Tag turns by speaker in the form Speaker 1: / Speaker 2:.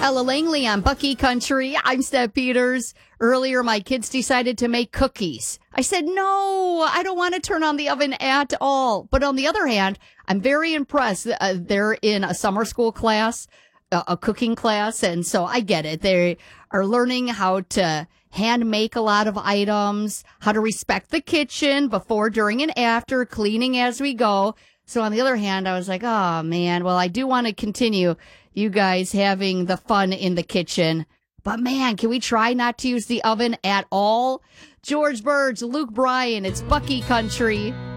Speaker 1: Ella Langley on Bucky Country. I'm Steph Peters. Earlier, my kids decided to make cookies. I said, no, I don't want to turn on the oven at all. But on the other hand, I'm very impressed. They're in a summer school class, a cooking class. And so I get it. They are learning how to hand make a lot of items, how to respect the kitchen before, during, and after, cleaning as we go. So on the other hand, I was like, oh, man, well, I do want to continue you guys having the fun in the kitchen. But, man, can we try not to use the oven at all? George Burge, Luke Bryan, it's Bucky Country.